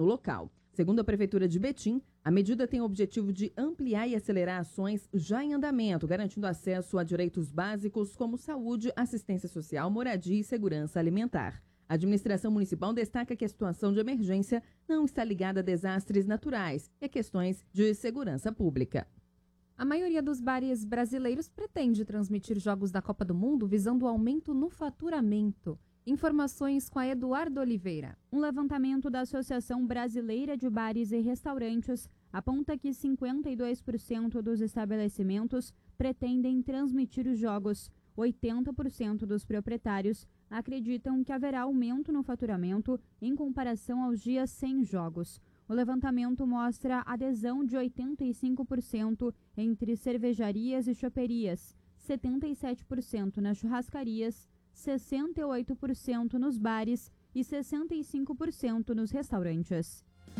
local. Segundo a Prefeitura de Betim, a medida tem o objetivo de ampliar e acelerar ações já em andamento, garantindo acesso a direitos básicos como saúde, assistência social, moradia e segurança alimentar. A administração municipal destaca que a situação de emergência não está ligada a desastres naturais e a questões de segurança pública. A maioria dos bares brasileiros pretende transmitir jogos da Copa do Mundo visando o aumento no faturamento. Informações com a Eduardo Oliveira. Um levantamento da Associação Brasileira de Bares e Restaurantes aponta que 52% dos estabelecimentos pretendem transmitir os jogos. 80% dos proprietários acreditam que haverá aumento no faturamento em comparação aos dias sem jogos. O levantamento mostra adesão de 85% entre cervejarias e choperias, 77% nas churrascarias, 68% nos bares e 65% nos restaurantes.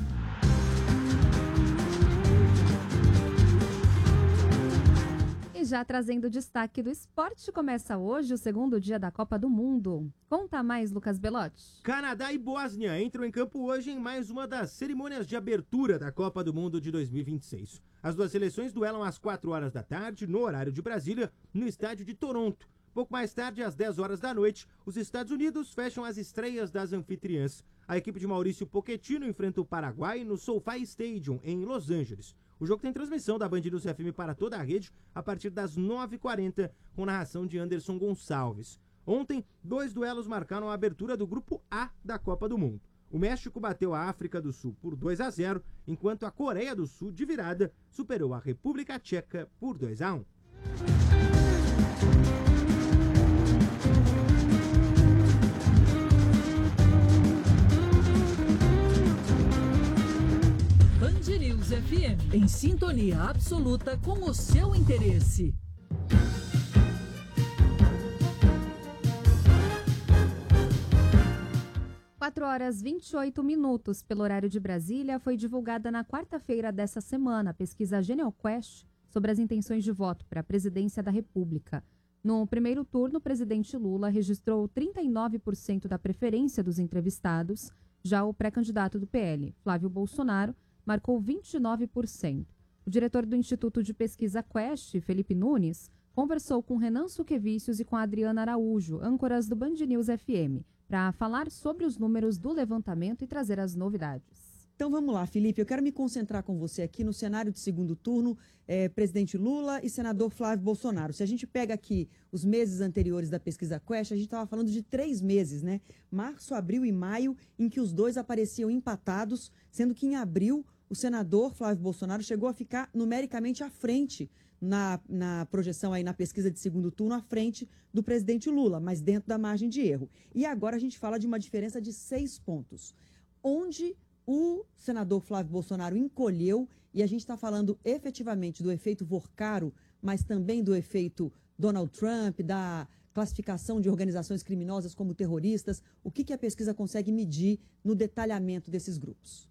E já trazendo destaque do esporte, começa hoje o segundo dia da Copa do Mundo. Conta mais, Lucas Belotti. Canadá e Bósnia entram em campo hoje em mais uma das cerimônias de abertura da Copa do Mundo de 2026. As duas seleções duelam às 4 horas da tarde, no horário de Brasília, no estádio de Toronto. Pouco mais tarde, às 10 horas da noite, os Estados Unidos fecham as estreias das anfitriãs. A equipe de Maurício Pochettino enfrenta o Paraguai no SoFi Stadium, em Los Angeles. O jogo tem transmissão da Band News FM para toda a rede a partir das 9h40, com narração de Anderson Gonçalves. Ontem, 2 duelos marcaram a abertura do Grupo A da Copa do Mundo. O México bateu a África do Sul por 2-0, enquanto a Coreia do Sul, de virada, superou a República Tcheca por 2-1. Band News FM, em sintonia absoluta com o seu interesse. Quatro horas 28 minutos pelo horário de Brasília, foi divulgada na quarta-feira dessa semana a pesquisa GenealQuest sobre as intenções de voto para a presidência da República. No primeiro turno, o presidente Lula registrou 39% da preferência dos entrevistados, já o pré-candidato do PL, Flávio Bolsonaro, marcou 29%. O diretor do Instituto de Pesquisa Quest, Felipe Nunes, conversou com Renan Suquevicius e com a Adriana Araújo, âncoras do Band News FM, para falar sobre os números do levantamento e trazer as novidades. Então vamos lá, Felipe, eu quero me concentrar com você aqui no cenário de segundo turno, presidente Lula e senador Flávio Bolsonaro. Se a gente pega aqui os meses anteriores da pesquisa Quest, a gente estava falando de 3 meses, né? Março, abril e maio, em que os dois apareciam empatados, sendo que em abril o senador Flávio Bolsonaro chegou a ficar numericamente à frente na projeção aí na pesquisa de segundo turno, à frente do presidente Lula, mas dentro da margem de erro. E agora a gente fala de uma diferença de 6 pontos, onde o senador Flávio Bolsonaro encolheu, e a gente está falando efetivamente do efeito Vorcaro, mas também do efeito Donald Trump, da classificação de organizações criminosas como terroristas. O que a pesquisa consegue medir no detalhamento desses grupos?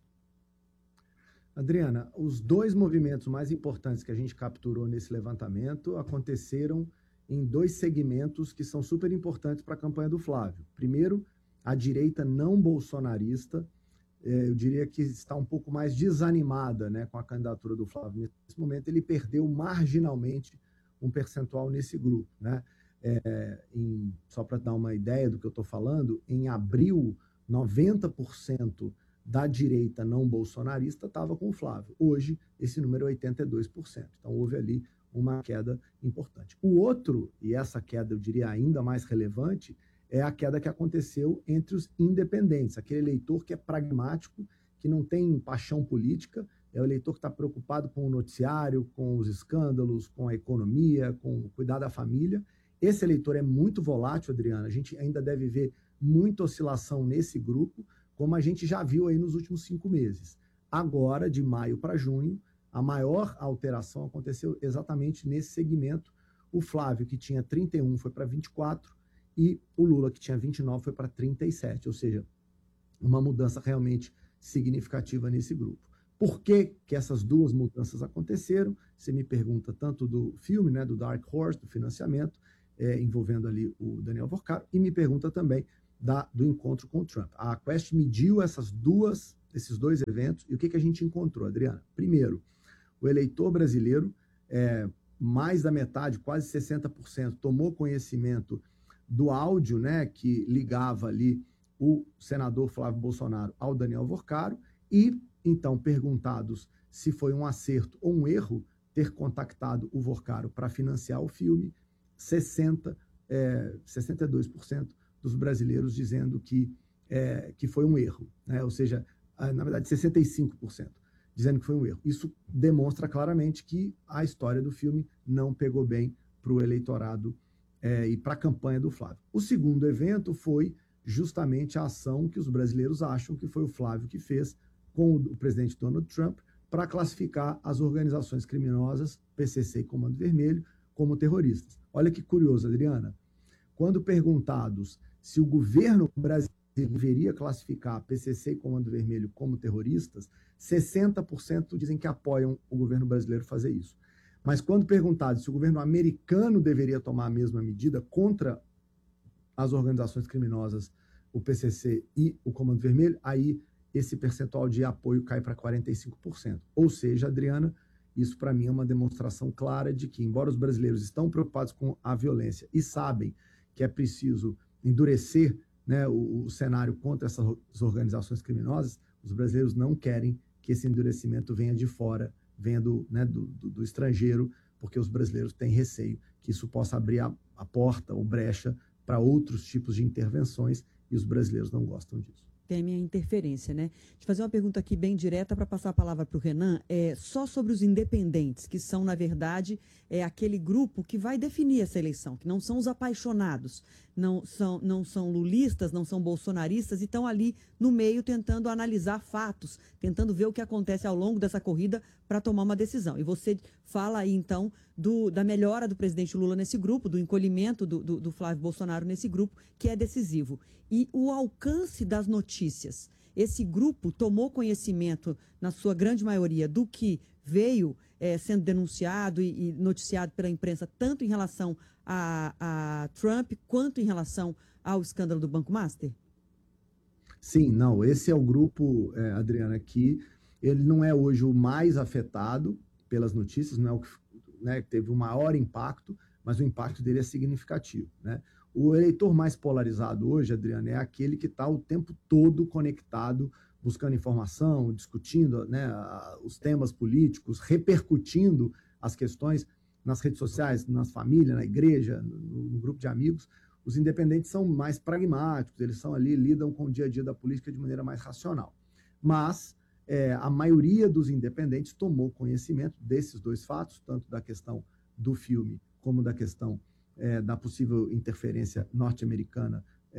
Adriana, os 2 movimentos mais importantes que a gente capturou nesse levantamento aconteceram em 2 segmentos que são super importantes para a campanha do Flávio. Primeiro, a direita não bolsonarista, eu diria que está um pouco mais desanimada, né, com a candidatura do Flávio. Nesse momento, ele perdeu marginalmente um percentual nesse grupo, né? Só para dar uma ideia do que eu estou falando, em abril, 90% da direita não bolsonarista estava com o Flávio. Hoje, esse número é 82%. Então, houve ali uma queda importante. O outro, e essa queda eu diria ainda mais relevante, é a queda que aconteceu entre os independentes, aquele eleitor que é pragmático, que não tem paixão política, é o eleitor que está preocupado com o noticiário, com os escândalos, com a economia, com o cuidar da família. Esse eleitor é muito volátil, Adriana. A gente ainda deve ver muita oscilação nesse grupo, como a gente já viu aí nos últimos 5 meses. Agora, de maio para junho, a maior alteração aconteceu exatamente nesse segmento. O Flávio, que tinha 31, foi para 24, e o Lula, que tinha 29, foi para 37, ou seja, uma mudança realmente significativa nesse grupo. Por que essas 2 mudanças aconteceram? Você me pergunta tanto do filme, né, do Dark Horse, do financiamento, envolvendo ali o Daniel Vorcaro, e me pergunta também do encontro com o Trump. A Quest mediu essas duas desses dois eventos. E o que a gente encontrou, Adriana? Primeiro, o eleitor brasileiro, mais da metade, quase 60%, tomou conhecimento do áudio, né, que ligava ali o senador Flávio Bolsonaro ao Daniel Worcaro, e então, perguntados se foi um acerto ou um erro ter contactado o Worcaro para financiar o filme, 62% dos brasileiros dizendo que foi um erro, né? Ou seja, na verdade, 65% dizendo que foi um erro. Isso demonstra claramente que a história do filme não pegou bem para o eleitorado e para a campanha do Flávio. O segundo evento foi justamente a ação que os brasileiros acham que foi o Flávio que fez com o presidente Donald Trump para classificar as organizações criminosas, PCC e Comando Vermelho, como terroristas. Olha que curioso, Adriana. Quando perguntados se o governo brasileiro deveria classificar PCC e Comando Vermelho como terroristas, 60% dizem que apoiam o governo brasileiro fazer isso. Mas quando perguntado se o governo americano deveria tomar a mesma medida contra as organizações criminosas, o PCC e o Comando Vermelho, aí esse percentual de apoio cai para 45%. Ou seja, Adriana, isso para mim é uma demonstração clara de que, embora os brasileiros estão preocupados com a violência e sabem que é preciso endurecer, né, o cenário contra essas organizações criminosas, os brasileiros não querem que esse endurecimento venha de fora, venha do estrangeiro, porque os brasileiros têm receio que isso possa abrir a porta ou brecha para outros tipos de intervenções, e os brasileiros não gostam disso. Temem a interferência, né? Deixa eu fazer uma pergunta aqui bem direta para passar a palavra para o Renan. Só sobre os independentes, que são, na verdade, aquele grupo que vai definir essa eleição, que não são os apaixonados, não são lulistas, não são bolsonaristas, e estão ali no meio tentando analisar fatos, tentando ver o que acontece ao longo dessa corrida para tomar uma decisão. E você fala aí, então, da melhora do presidente Lula nesse grupo, do encolhimento do Flávio Bolsonaro nesse grupo, que é decisivo. E o alcance das notícias. Esse grupo tomou conhecimento, na sua grande maioria, do que veio sendo denunciado e noticiado pela imprensa, tanto em relação a Trump, quanto em relação ao escândalo do Banco Master? Sim, não, esse é o grupo, Adriana, que ele não é hoje o mais afetado pelas notícias, não é o que, né, teve o maior impacto, mas o impacto dele é significativo, né? O eleitor mais polarizado hoje, Adriana, é aquele que está o tempo todo conectado, buscando informação, discutindo, né, os temas políticos, repercutindo as questões nas redes sociais, nas famílias, na igreja, no grupo de amigos. Os independentes são mais pragmáticos, eles são ali, lidam com o dia a dia da política de maneira mais racional. Mas a maioria dos independentes tomou conhecimento desses dois fatos, tanto da questão do filme como da questão da possível interferência norte-americana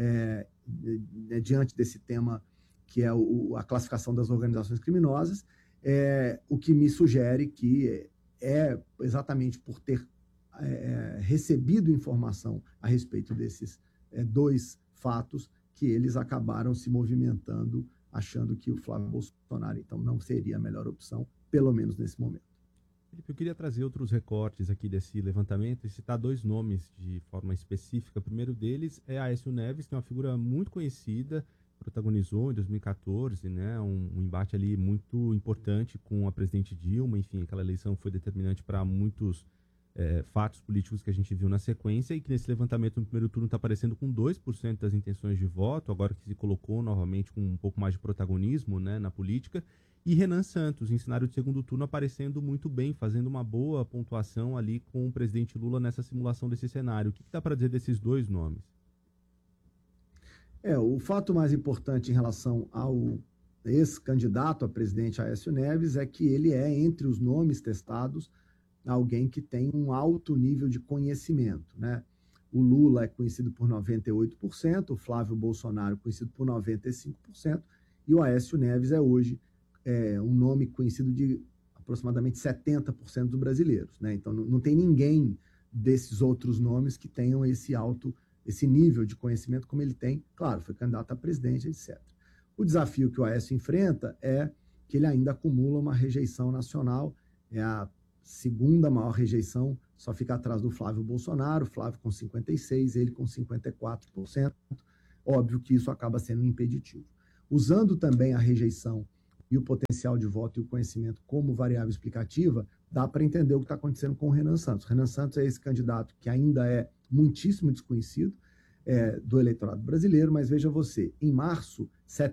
diante desse tema que é a classificação das organizações criminosas, o que me sugere que exatamente por ter recebido informação a respeito desses dois fatos que eles acabaram se movimentando, achando que o Flávio Bolsonaro, então, não seria a melhor opção, pelo menos nesse momento. Eu queria trazer outros recortes aqui desse levantamento e citar dois nomes de forma específica. O primeiro deles é Aécio Neves, que é uma figura muito conhecida, protagonizou em 2014, né, um embate ali muito importante com a presidente Dilma. Enfim, aquela eleição foi determinante para muitos fatos políticos que a gente viu na sequência, e que nesse levantamento no primeiro turno está aparecendo com 2% das intenções de voto, agora que se colocou novamente com um pouco mais de protagonismo, né, na política. E Renan Santos, em cenário de segundo turno, aparecendo muito bem, fazendo uma boa pontuação ali com o presidente Lula nessa simulação desse cenário. O que dá para dizer desses dois nomes? O fato mais importante em relação ao ex-candidato a presidente Aécio Neves é que ele é, entre os nomes testados, alguém que tem um alto nível de conhecimento, né? O Lula é conhecido por 98%, o Flávio Bolsonaro conhecido por 95%, e o Aécio Neves é hoje um nome conhecido de aproximadamente 70% dos brasileiros, né? Então não tem ninguém desses outros nomes que tenham esse nível de conhecimento como ele tem. Claro, foi candidato a presidente, etc. O desafio que o Aécio enfrenta é que ele ainda acumula uma rejeição nacional, é a segunda maior rejeição, só fica atrás do Flávio Bolsonaro, Flávio com 56%, ele com 54%. Óbvio que isso acaba sendo um impeditivo. Usando também a rejeição e o potencial de voto e o conhecimento como variável explicativa, dá para entender o que está acontecendo com o Renan Santos. Renan Santos é esse candidato que ainda é muitíssimo desconhecido do eleitorado brasileiro, mas veja você, em março,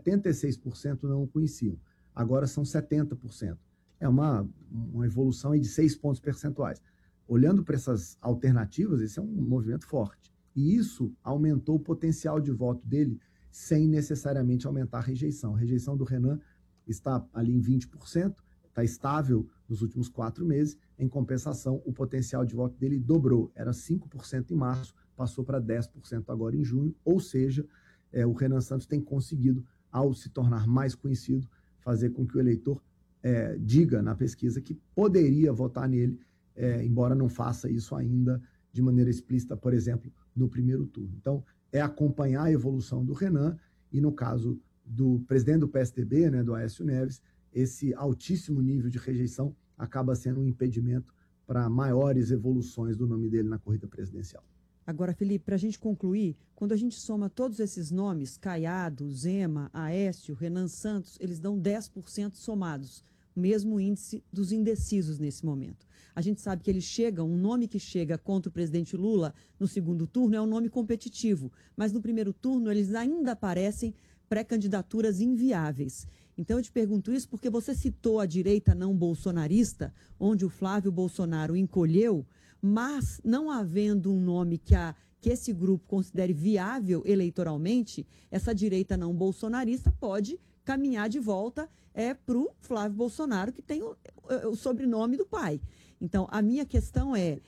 76% não o conheciam, agora são 70%. É uma evolução aí de 6 pontos percentuais. Olhando para essas alternativas, esse é um movimento forte. E isso aumentou o potencial de voto dele sem necessariamente aumentar a rejeição. A rejeição do Renan está ali em 20%, está estável nos últimos 4 meses. Em compensação, o potencial de voto dele dobrou. Era 5% em março, passou para 10% agora em junho. Ou seja, o Renan Santos tem conseguido, ao se tornar mais conhecido, fazer com que o eleitor diga na pesquisa que poderia votar nele, embora não faça isso ainda de maneira explícita, por exemplo, no primeiro turno. Então, é acompanhar a evolução do Renan e, no caso do presidente do PSDB, né, do Aécio Neves, esse altíssimo nível de rejeição acaba sendo um impedimento para maiores evoluções do nome dele na corrida presidencial. Agora, Felipe, para a gente concluir, quando a gente soma todos esses nomes, Caiado, Zema, Aécio, Renan Santos, eles dão 10% somados, o mesmo índice dos indecisos nesse momento. A gente sabe que um nome que chega contra o presidente Lula no segundo turno é um nome competitivo, mas no primeiro turno eles ainda parecem pré-candidaturas inviáveis. Então eu te pergunto isso porque você citou a direita não bolsonarista, onde o Flávio Bolsonaro encolheu, mas não havendo um nome que esse grupo considere viável eleitoralmente, essa direita não bolsonarista pode caminhar de volta para o Flávio Bolsonaro, que tem o sobrenome do pai. Então, a minha questão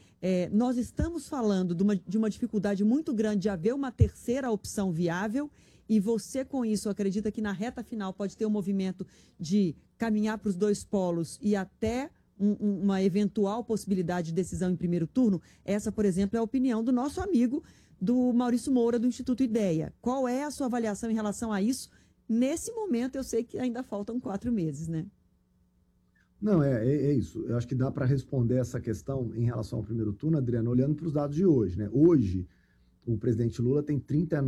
nós estamos falando de uma dificuldade muito grande de haver uma terceira opção viável, e você, com isso, acredita que na reta final pode ter um movimento de caminhar para os dois polos e até uma eventual possibilidade de decisão em primeiro turno? Essa, por exemplo, é a opinião do nosso amigo, do Maurício Moura, do Instituto Ideia. Qual é a sua avaliação em relação a isso? Nesse momento, eu sei que ainda faltam 4 meses, né? Não, é isso. Eu acho que dá para responder essa questão em relação ao primeiro turno, Adriano, olhando para os dados de hoje, né? Hoje, o presidente Lula tem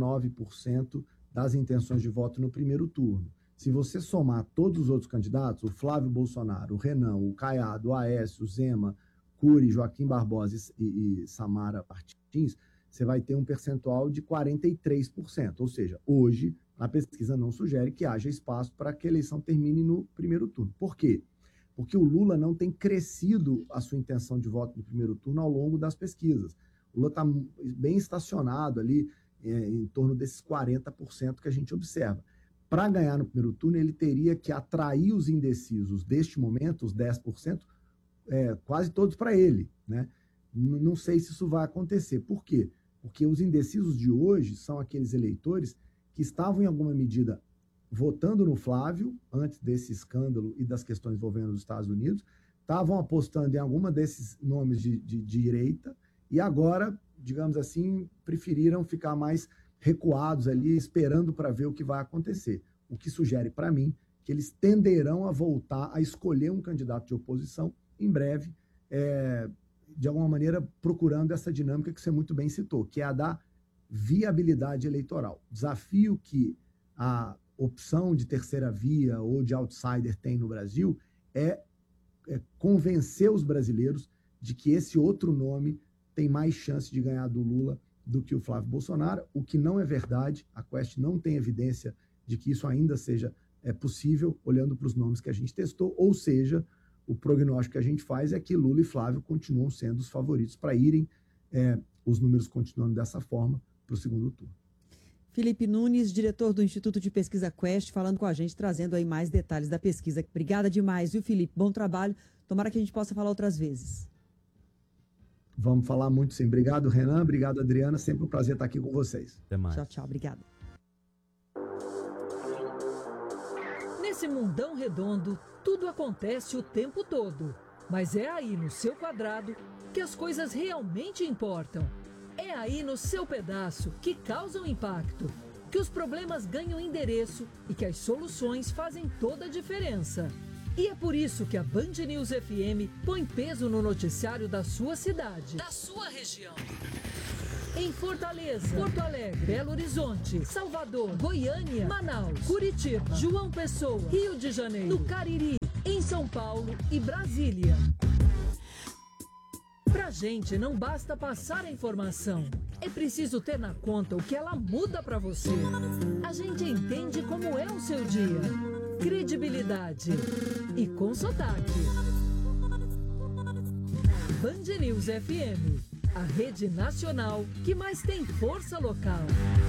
39% das intenções de voto no primeiro turno. Se você somar todos os outros candidatos, o Flávio Bolsonaro, o Renan, o Caiado, o Aécio, o Zema, Cury, Joaquim Barbosa e Samara Martins, você vai ter um percentual de 43%. Ou seja, hoje, a pesquisa não sugere que haja espaço para que a eleição termine no primeiro turno. Por quê? Porque o Lula não tem crescido a sua intenção de voto no primeiro turno ao longo das pesquisas. O Lula está bem estacionado ali, em torno desses 40% que a gente observa. Para ganhar no primeiro turno, ele teria que atrair os indecisos deste momento, os 10%, quase todos para ele, né? Não sei se isso vai acontecer. Por quê? Porque os indecisos de hoje são aqueles eleitores que estavam, em alguma medida, votando no Flávio, antes desse escândalo e das questões envolvendo os Estados Unidos, estavam apostando em alguma desses nomes de direita e agora, digamos assim, preferiram ficar mais recuados ali, esperando para ver o que vai acontecer. O que sugere para mim que eles tenderão a voltar a escolher um candidato de oposição em breve, de alguma maneira procurando essa dinâmica que você muito bem citou, que é a da viabilidade eleitoral. Desafio que a opção de terceira via ou de outsider tem no Brasil é convencer os brasileiros de que esse outro nome tem mais chance de ganhar do Lula do que o Flávio Bolsonaro, o que não é verdade. A Quest não tem evidência de que isso ainda seja possível, olhando para os nomes que a gente testou, ou seja, o prognóstico que a gente faz é que Lula e Flávio continuam sendo os favoritos para irem, os números continuando dessa forma, para o segundo turno. Felipe Nunes, diretor do Instituto de Pesquisa Quest, falando com a gente, trazendo aí mais detalhes da pesquisa. Obrigada demais, viu, Felipe? Bom trabalho. Tomara que a gente possa falar outras vezes. Vamos falar muito sim. Obrigado, Renan. Obrigado, Adriana. Sempre um prazer estar aqui com vocês. Até mais. Tchau, tchau. Obrigada. Nesse mundão redondo, tudo acontece o tempo todo. Mas é aí no seu quadrado que as coisas realmente importam. É aí no seu pedaço que causam impacto, que os problemas ganham endereço e que as soluções fazem toda a diferença. E é por isso que a Band News FM põe peso no noticiário da sua cidade, da sua região. em Fortaleza, Porto Alegre, Belo Horizonte, Salvador, Goiânia, Manaus, Curitiba, João Pessoa, Rio de Janeiro, no Cariri, em São Paulo e Brasília. Pra gente não basta passar a informação, é preciso ter na conta o que ela muda pra você. A gente entende como é o seu dia. Credibilidade e com sotaque. Band News FM, a rede nacional que mais tem força local.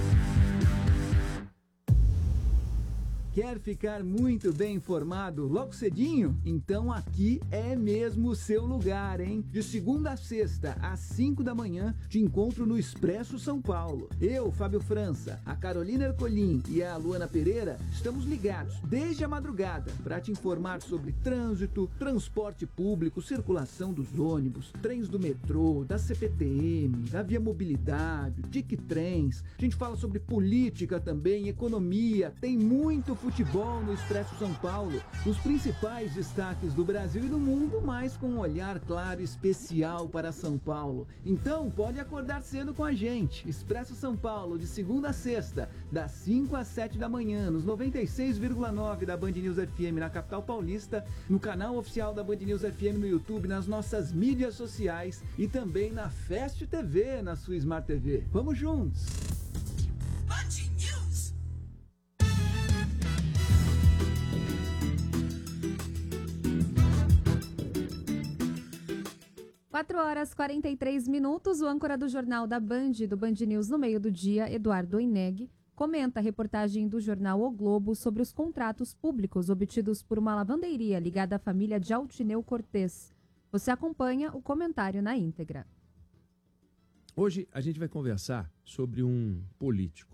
Quer ficar muito bem informado logo cedinho? Então aqui é mesmo o seu lugar, hein? De segunda a sexta, às 5 da manhã, te encontro no Expresso São Paulo. Eu, Fábio França, a Carolina Ercolim e a Luana Pereira estamos ligados desde a madrugada para te informar sobre trânsito, transporte público, circulação dos ônibus, trens do metrô, da CPTM, da Via Mobilidade, Dic-Trens. A gente fala sobre política também, economia, tem muito futebol no Expresso São Paulo, os principais destaques do Brasil e do mundo, mas com um olhar claro e especial para São Paulo. Então pode acordar cedo com a gente. Expresso São Paulo, de segunda a sexta, das 5 às 7 da manhã, nos 96,9 da Band News FM na capital paulista, no canal oficial da Band News FM no YouTube, nas nossas mídias sociais e também na Fast TV, na sua Smart TV. Vamos juntos! Band News. 4h43, o âncora do Jornal da Band, do Band News no meio do dia, Eduardo Oineg, comenta a reportagem do jornal O Globo sobre os contratos públicos obtidos por uma lavanderia ligada à família de Altineu Cortez. Você acompanha o comentário na íntegra. Hoje a gente vai conversar sobre um político.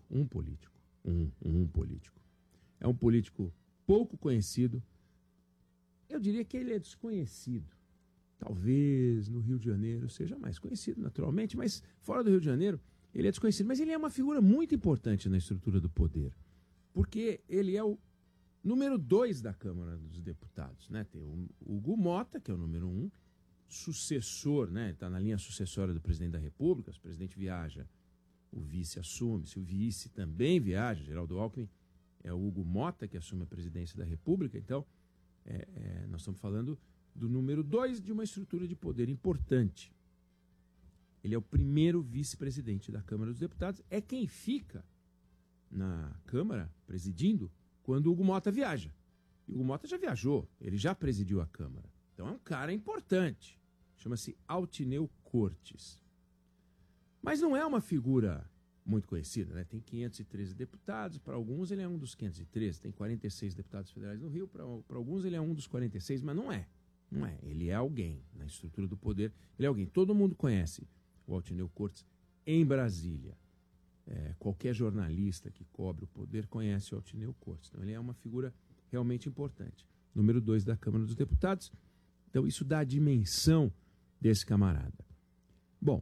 É um político pouco conhecido. Eu diria que ele é desconhecido. Talvez no Rio de Janeiro seja mais conhecido, naturalmente, mas fora do Rio de Janeiro ele é desconhecido. Mas ele é uma figura muito importante na estrutura do poder, porque ele é o número 2 da Câmara dos Deputados, né? Tem o Hugo Mota, que é o número 1, sucessor, né? Está na linha sucessória do presidente da República. Se o presidente viaja, o vice assume. Se o vice também viaja, Geraldo Alckmin, é o Hugo Mota que assume a presidência da República. Então, nós estamos falando do número 2 de uma estrutura de poder importante. Ele é o primeiro vice-presidente da Câmara dos Deputados, é quem fica na Câmara presidindo quando o Hugo Mota viaja. E o Hugo Mota já viajou, ele já presidiu a Câmara. Então é um cara importante, chama-se Altineu Cortes. Mas não é uma figura muito conhecida, né? Tem 513 deputados, para alguns ele é um dos 513, tem 46 deputados federais no Rio, para alguns ele é um dos 46, mas não é. Não é, ele é alguém, na estrutura do poder, ele é alguém. Todo mundo conhece o Altineu Cortes em Brasília. Qualquer jornalista que cobre o poder conhece o Altineu Cortes. Então ele é uma figura realmente importante. Número 2 da Câmara dos Deputados. Então isso dá a dimensão desse camarada. Bom,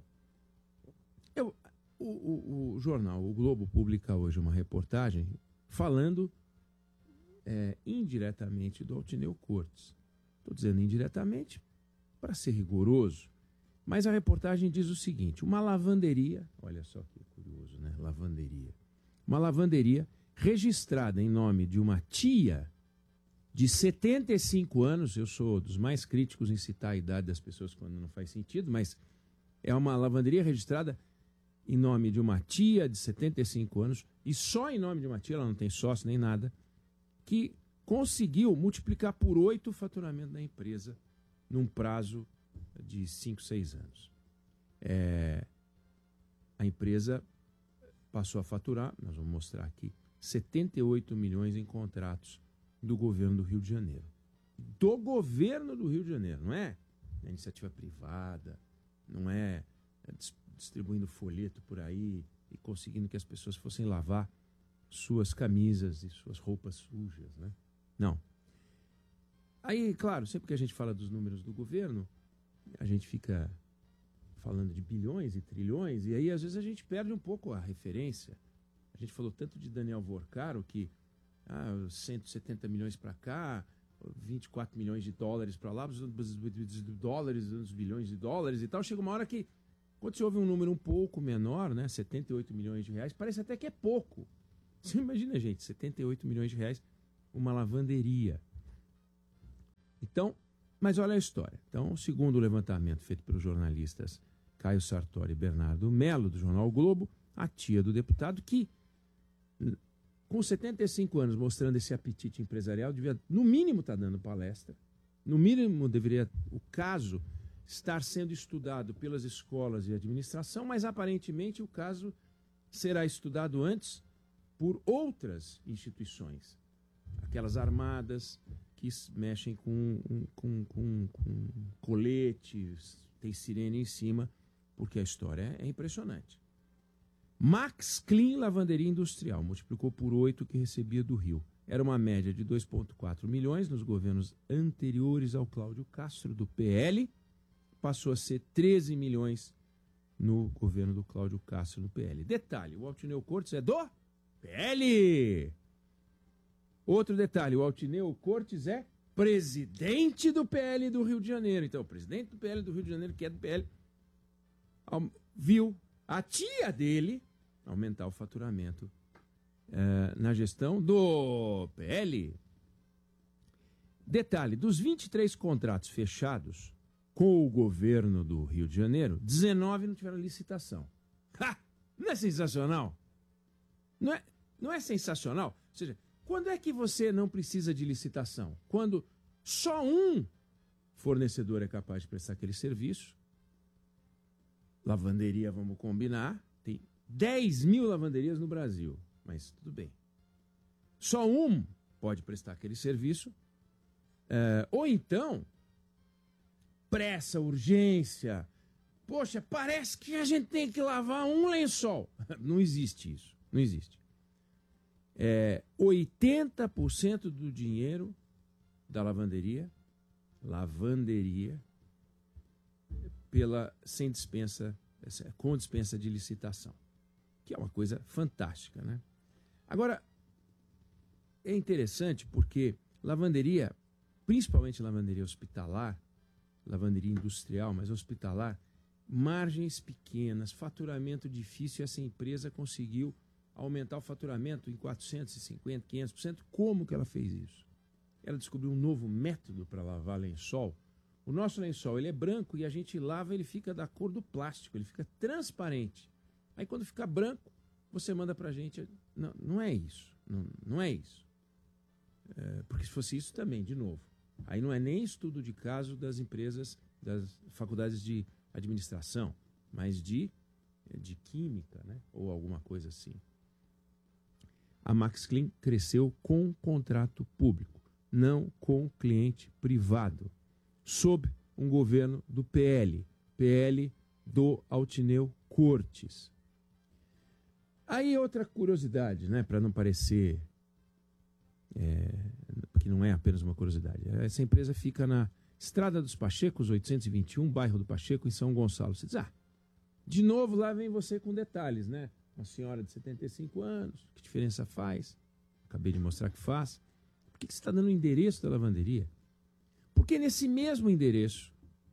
o jornal O Globo publica hoje uma reportagem falando indiretamente do Altineu Cortes. Estou dizendo indiretamente para ser rigoroso, mas a reportagem diz o seguinte: uma lavanderia, olha só que curioso, né? Lavanderia. Uma lavanderia registrada em nome de uma tia de 75 anos, eu sou dos mais críticos em citar a idade das pessoas quando não faz sentido, mas é uma lavanderia registrada em nome de uma tia de 75 anos, e só em nome de uma tia, ela não tem sócio nem nada, que conseguiu multiplicar por 8 o faturamento da empresa num prazo de 5, 6 anos. A empresa passou a faturar, nós vamos mostrar aqui, 78 milhões em contratos do governo do Rio de Janeiro. Do governo do Rio de Janeiro, não é iniciativa privada, não é distribuindo folheto por aí e conseguindo que as pessoas fossem lavar suas camisas e suas roupas sujas, né? Não. Aí, claro, sempre que a gente fala dos números do governo, a gente fica falando de bilhões e trilhões, e aí às vezes a gente perde um pouco a referência. A gente falou tanto de Daniel Vorcaro, que 170 milhões para cá, 24 milhões de dólares para lá, os dólares, os bilhões de dólares e tal. Chega uma hora que Quando você ouve um número um pouco menor, né, 78 milhões de reais, parece até que é pouco. Você imagina, gente, 78 milhões de reais, uma lavanderia. Então, mas olha a história. Então, segundo o levantamento feito pelos jornalistas Caio Sartori e Bernardo Melo, do jornal o Globo, a tia do deputado, que com 75 anos mostrando esse apetite empresarial, devia, no mínimo, estar dando palestra. No mínimo, deveria o caso estar sendo estudado pelas escolas de administração, mas aparentemente o caso será estudado antes por outras instituições, aquelas armadas que mexem com coletes, tem sirene em cima, porque a história é impressionante. Max Clean Lavanderia Industrial multiplicou por 8 o que recebia do Rio. Era uma média de 2,4 milhões nos governos anteriores ao Cláudio Castro, do PL, passou a ser 13 milhões no governo do Cláudio Castro, do PL. Detalhe, o Altineu Cortes é do PL. Outro detalhe, o Altineu Cortes é presidente do PL do Rio de Janeiro. Então, o presidente do PL do Rio de Janeiro, que é do PL, viu a tia dele aumentar o faturamento na gestão do PL. Detalhe, dos 23 contratos fechados com o governo do Rio de Janeiro, 19 não tiveram licitação. Ha! Não é sensacional? Não é sensacional? Ou seja, quando é que você não precisa de licitação? Quando só um fornecedor é capaz de prestar aquele serviço. Lavanderia, vamos combinar, tem 10 mil lavanderias no Brasil, mas tudo bem. Só um pode prestar aquele serviço, ou então, pressa, urgência, poxa, parece que a gente tem que lavar um lençol. Não existe isso, não existe. 80% do dinheiro da lavanderia, com dispensa de licitação, que é uma coisa fantástica, né? Agora, é interessante porque lavanderia, principalmente lavanderia hospitalar, lavanderia industrial, mas hospitalar, margens pequenas, faturamento difícil, essa empresa conseguiu aumentar o faturamento em 450%, 500%. Como que ela fez isso? Ela descobriu um novo método para lavar lençol. O nosso lençol, ele é branco e a gente lava, ele fica da cor do plástico, ele fica transparente. Aí quando fica branco, você manda pra gente. Não é isso. Não é isso. Porque se fosse isso também, de novo, aí não é nem estudo de caso das empresas, das faculdades de administração, mas de química, né? Ou alguma coisa assim. A Max Clean cresceu com contrato público, não com cliente privado, sob um governo do PL do Altineu Cortes. Aí outra curiosidade, né, para não parecer que não é apenas uma curiosidade. Essa empresa fica na Estrada dos Pachecos, 821, bairro do Pacheco, em São Gonçalo. Você diz, de novo lá vem você com detalhes, né? Uma senhora de 75 anos, que diferença faz? Acabei de mostrar que faz. Por que você está dando o endereço da lavanderia? Porque nesse mesmo endereço,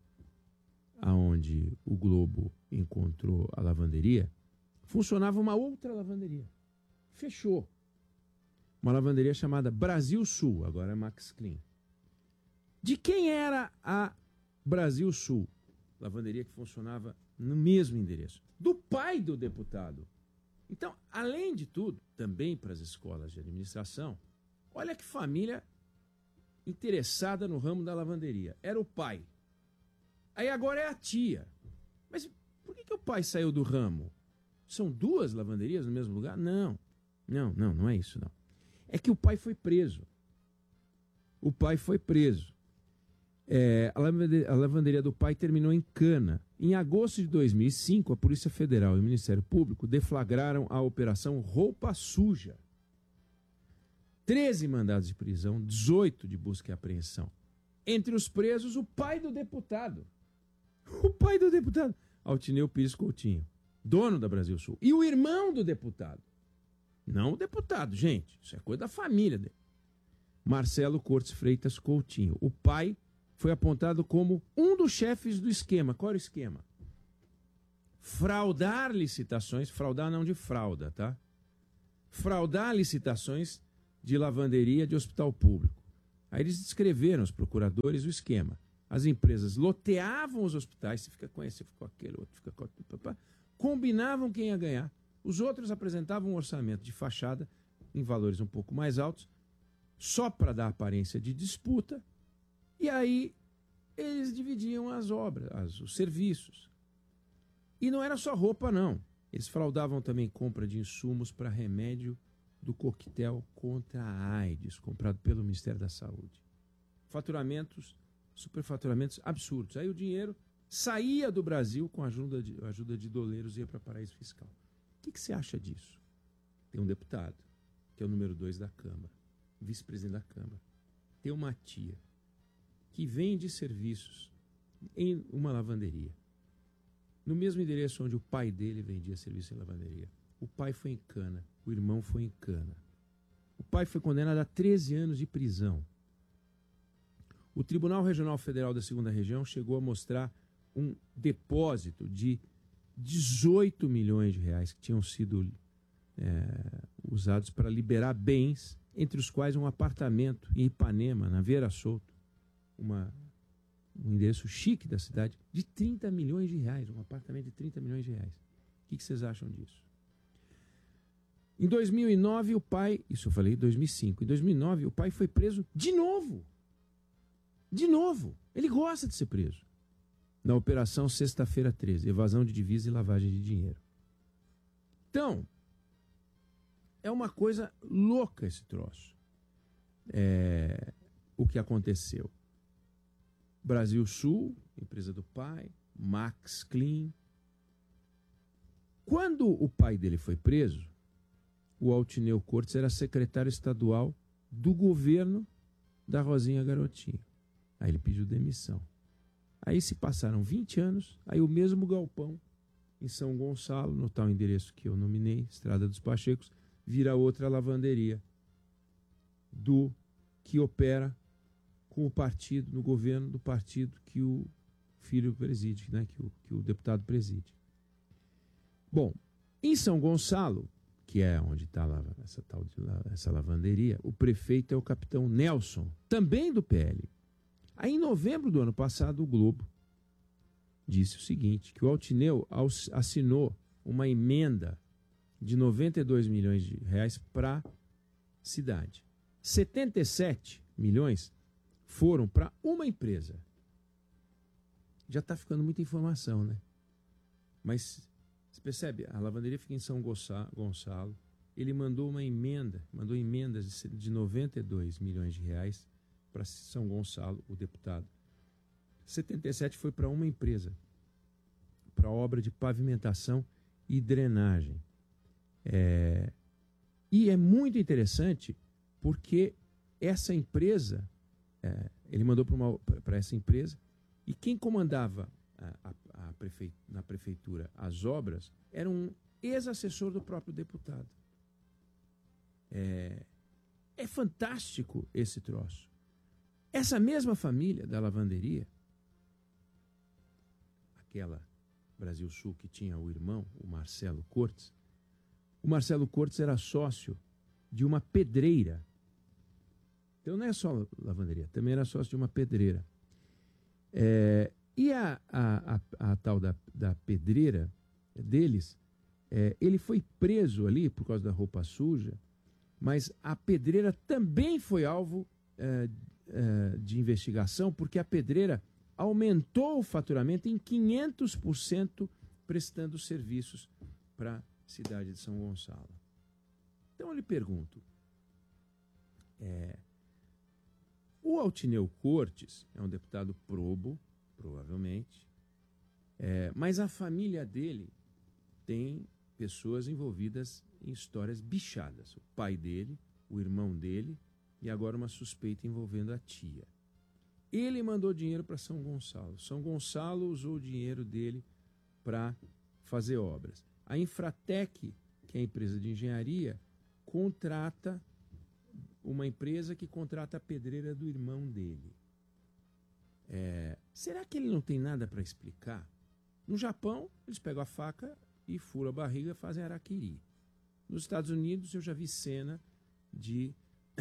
aonde o Globo encontrou a lavanderia, funcionava uma outra lavanderia. Fechou. Uma lavanderia chamada Brasil Sul, agora é Max Clean. De quem era a Brasil Sul? Lavanderia que funcionava no mesmo endereço. Do pai do deputado. Então, além de tudo, também para as escolas de administração, olha que família interessada no ramo da lavanderia. Era o pai. Aí agora é a tia. Mas por que o pai saiu do ramo? São duas lavanderias no mesmo lugar? Não é isso, não. É que o pai foi preso. O pai foi preso. A lavanderia do pai terminou em Cana. Em agosto de 2005, a Polícia Federal e o Ministério Público deflagraram a Operação Roupa Suja. 13 mandados de prisão, 18 de busca e apreensão. Entre os presos, o pai do deputado. O pai do deputado, Altineu Pires Coutinho, dono da Brasil Sul. E o irmão do deputado. Não o deputado, gente. Isso é coisa da família dele. Marcelo Cortes Freitas Coutinho. O pai foi apontado como um dos chefes do esquema. Qual era o esquema? fraudar licitações, fraudar não de fralda, tá? Fraudar licitações de lavanderia de hospital público. Aí eles descreveram, os procuradores, o esquema. As empresas loteavam os hospitais, você fica com esse, fica com aquele, outro fica com aquele, combinavam quem ia ganhar. Os outros apresentavam um orçamento de fachada em valores um pouco mais altos, só para dar aparência de disputa, e aí eles dividiam as obras, os serviços. E não era só roupa, não. Eles fraudavam também compra de insumos para remédio do coquetel contra a AIDS, comprado pelo Ministério da Saúde. Faturamentos, superfaturamentos absurdos. Aí o dinheiro saía do Brasil com a ajuda de doleiros e ia para paraíso fiscal. O que você acha disso? Tem um deputado, que é o número 2 da Câmara, vice-presidente da Câmara. Tem uma tia que vende serviços em uma lavanderia, no mesmo endereço onde o pai dele vendia serviço em lavanderia. O pai foi em cana, o irmão foi em cana. O pai foi condenado a 13 anos de prisão. O Tribunal Regional Federal da 2ª Região chegou a mostrar um depósito de 18 milhões de reais que tinham sido usados para liberar bens, entre os quais um apartamento em Ipanema, na Vieira Solto, um endereço chique da cidade, de 30 milhões de reais, um apartamento de 30 milhões de reais. O que vocês acham disso? Em 2009, o pai, isso eu falei em 2005, em 2009 o pai foi preso de novo. De novo. Ele gosta de ser preso. Na Operação Sexta-feira 13, evasão de divisa e lavagem de dinheiro. Então, é uma coisa louca esse troço. O que aconteceu. Brasil Sul, empresa do pai, Max Clean. Quando o pai dele foi preso, o Altineu Cortes era secretário estadual do governo da Rosinha Garotinho. Aí ele pediu demissão. Aí se passaram 20 anos, aí o mesmo galpão em São Gonçalo, no tal endereço que eu nominei, Estrada dos Pachecos, vira outra lavanderia do que opera com o partido, no governo do partido que o filho preside, né, que o deputado preside. Bom, em São Gonçalo, que é onde está essa lavanderia, o prefeito é o capitão Nelson, também do PL. Aí, em novembro do ano passado, o Globo disse o seguinte, que o Altineu assinou uma emenda de 92 milhões de reais para a cidade. 77 milhões foram para uma empresa. Já está ficando muita informação, né? Mas, você percebe, a lavanderia fica em São Gonçalo, ele mandou emendas de 92 milhões de reais para São Gonçalo, o deputado. 77 foi para uma empresa, para obra de pavimentação e drenagem. E é muito interessante porque essa empresa, ele mandou para essa empresa, e quem comandava na prefeitura as obras era um ex-assessor do próprio deputado. É fantástico esse troço. Essa mesma família da lavanderia, aquela Brasil Sul que tinha o irmão, o Marcelo Cortes era sócio de uma pedreira. Então não é só lavanderia, também era sócio de uma pedreira. E a tal da pedreira deles, ele foi preso ali por causa da roupa suja, mas a pedreira também foi alvo de investigação, porque a pedreira aumentou o faturamento em 500% prestando serviços para a cidade de São Gonçalo. Então eu lhe pergunto, o Altineu Cortes é um deputado probo, provavelmente, mas a família dele tem pessoas envolvidas em histórias bichadas. O pai dele, o irmão dele e agora uma suspeita envolvendo a tia. Ele mandou dinheiro para São Gonçalo. São Gonçalo usou o dinheiro dele para fazer obras. A Infratec, que é a empresa de engenharia, contrata uma empresa que contrata a pedreira do irmão dele. Será que ele não tem nada para explicar? No Japão, eles pegam a faca e furam a barriga e fazem harakiri. Nos Estados Unidos, eu já vi cena de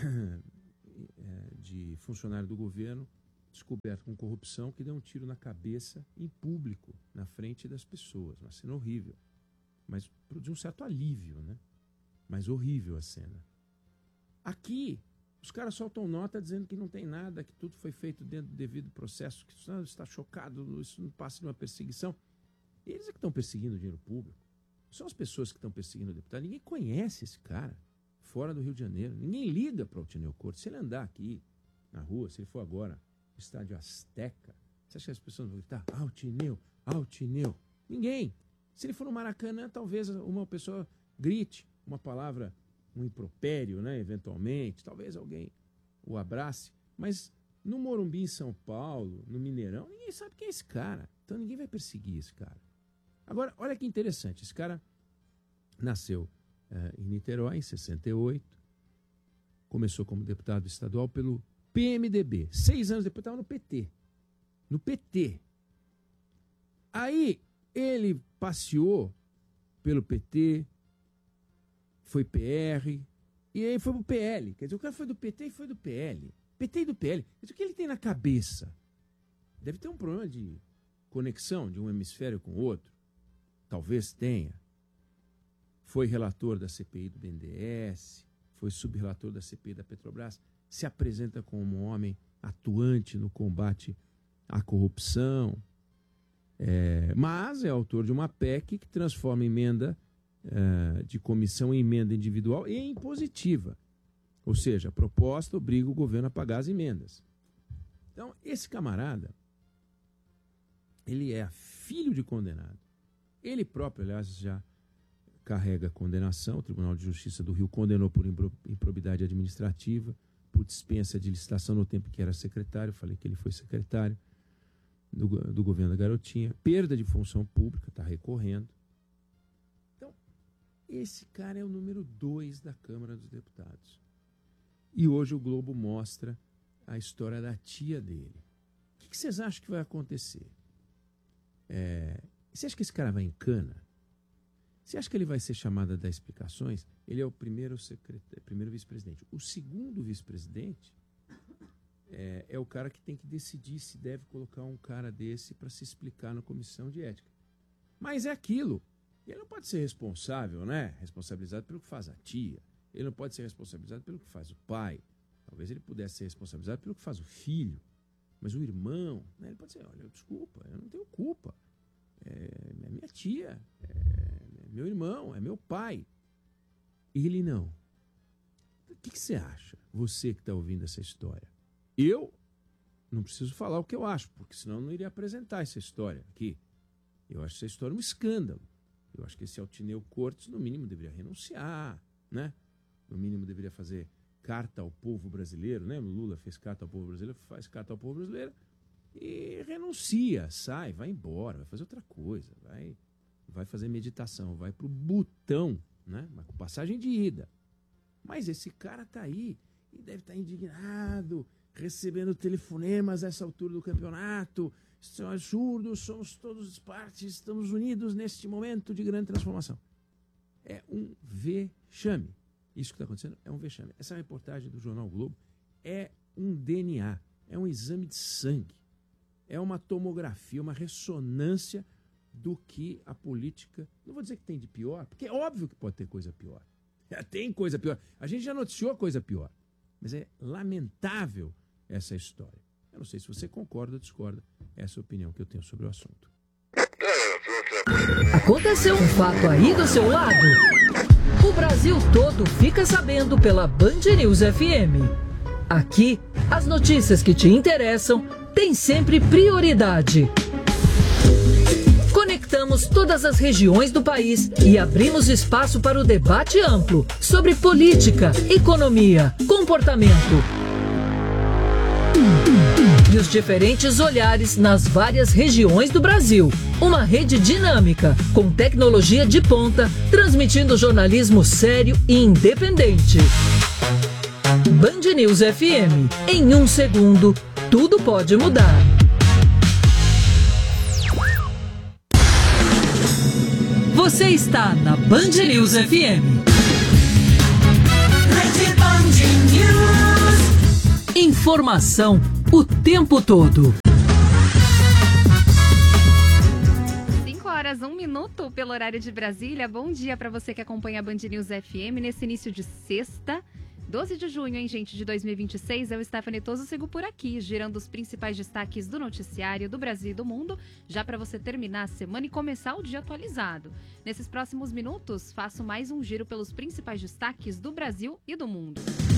funcionário do governo descoberto com corrupção que deu um tiro na cabeça em público, na frente das pessoas. Uma cena horrível. Mas produziu um certo alívio, né? Mas horrível a cena. Aqui, os caras soltam nota dizendo que não tem nada, que tudo foi feito dentro do devido processo, que isso está chocado, isso não passa de uma perseguição. Eles é que estão perseguindo o dinheiro público. São as pessoas que estão perseguindo o deputado. Ninguém conhece esse cara fora do Rio de Janeiro. Ninguém liga para o Altineu Cortes. Se ele andar aqui na rua, se ele for agora no estádio Azteca, você acha que as pessoas vão gritar Altineu, Altineu? Ninguém. Se ele for no Maracanã, talvez uma pessoa grite uma palavra, um impropério, né, eventualmente. Talvez alguém o abrace. Mas no Morumbi, em São Paulo, no Mineirão, ninguém sabe quem é esse cara. Então ninguém vai perseguir esse cara. Agora, olha que interessante. Esse cara nasceu em Niterói, em 68. Começou como deputado estadual pelo PMDB. 6 anos depois estava no PT. No PT. Aí ele passeou pelo PT, foi PR, e aí foi pro PL. Quer dizer, o cara foi do PT e foi do PL. PT e do PL. Quer dizer, o que ele tem na cabeça? Deve ter um problema de conexão de um hemisfério com o outro. Talvez tenha. Foi relator da CPI do BNDES, foi subrelator da CPI da Petrobras, se apresenta como um homem atuante no combate à corrupção, mas é autor de uma PEC que transforma emenda de comissão em emenda individual e em impositiva. Ou seja, a proposta obriga o governo a pagar as emendas. Então, esse camarada, ele é filho de condenado. Ele próprio, aliás, já carrega condenação. O Tribunal de Justiça do Rio condenou por improbidade administrativa, por dispensa de licitação no tempo que era secretário. Falei que ele foi secretário do governo da Garotinha. Perda de função pública, está recorrendo. Então, esse cara é o número 2 da Câmara dos Deputados. E hoje o Globo mostra a história da tia dele. O que vocês acham que vai acontecer? Você acha que esse cara vai em cana? Você acha que ele vai ser chamado a dar explicações? Ele é o primeiro vice-presidente. O segundo vice-presidente é o cara que tem que decidir se deve colocar um cara desse para se explicar na comissão de ética. Mas é aquilo. Ele não pode ser responsável, né? Responsabilizado pelo que faz a tia. Ele não pode ser responsabilizado pelo que faz o pai. Talvez ele pudesse ser responsabilizado pelo que faz o filho. Mas o irmão, né? Ele pode dizer, olha, desculpa, eu não tenho culpa. É minha tia, é meu irmão, é meu pai. Ele não. O que você acha, você que está ouvindo essa história? Eu não preciso falar o que eu acho, porque senão eu não iria apresentar essa história aqui. Eu acho essa história um escândalo. Eu acho que esse Altineu Cortes, no mínimo, deveria renunciar, né? No mínimo, deveria fazer carta ao povo brasileiro, né? O Lula fez carta ao povo brasileiro, faz carta ao povo brasileiro e renuncia, sai, vai embora, vai fazer outra coisa, vai fazer meditação, vai pro Butão, né? Mas com passagem de ida. Mas esse cara tá aí e deve estar indignado, recebendo telefonemas a essa altura do campeonato. Isso é um absurdo, somos todos partes, estamos unidos neste momento de grande transformação. É um vexame. Isso que está acontecendo é um vexame. Essa reportagem do Jornal Globo é um DNA, é um exame de sangue, é uma tomografia, uma ressonância do que a política... Não vou dizer que tem de pior, porque é óbvio que pode ter coisa pior. Tem coisa pior. A gente já noticiou coisa pior. Mas é lamentável essa história. Eu não sei se você concorda ou discorda. Essa é a opinião que eu tenho sobre o assunto. Aconteceu um fato aí do seu lado? O Brasil todo fica sabendo pela Band News FM. Aqui, as notícias que te interessam têm sempre prioridade. Conectamos todas as regiões do país e abrimos espaço para o debate amplo sobre política, economia, comportamento e os diferentes olhares nas várias regiões do Brasil. Uma rede dinâmica, com tecnologia de ponta, transmitindo jornalismo sério e independente. Band News FM. Em 1 segundo, tudo pode mudar. Você está na Band News FM. Rede Band News. Informação o tempo todo. 5h01 minuto pelo horário de Brasília. Bom dia para você que acompanha a Band News FM nesse início de sexta. 12 de junho, hein, gente, de 2026. Eu, Stephanie Toso, sigo por aqui, girando os principais destaques do noticiário do Brasil e do mundo, já para você terminar a semana e começar o dia atualizado. Nesses próximos minutos, faço mais um giro pelos principais destaques do Brasil e do mundo.